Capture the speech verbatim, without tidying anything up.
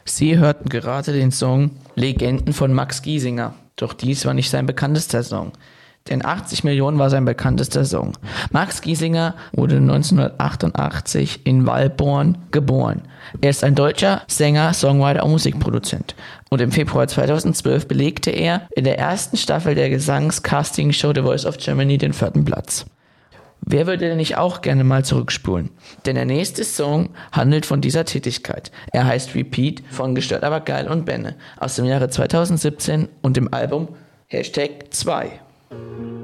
Sie hörten gerade den Song Legenden von Max Giesinger. Doch dies war nicht sein bekanntester Song. Denn achtzig Millionen war sein bekanntester Song. Max Giesinger wurde neunzehnhundertachtundachtzig in Waldborn geboren. Er ist ein deutscher Sänger, Songwriter und Musikproduzent. Und im Februar zweitausendzwölf belegte er in der ersten Staffel der Gesangs-Casting-Show The Voice of Germany den vierten Platz. Wer würde denn nicht auch gerne mal zurückspulen? Denn der nächste Song handelt von dieser Tätigkeit. Er heißt Repeat von Gestört aber geil und Benne aus dem Jahre zweitausendsiebzehn und dem Album Hashtag zwei.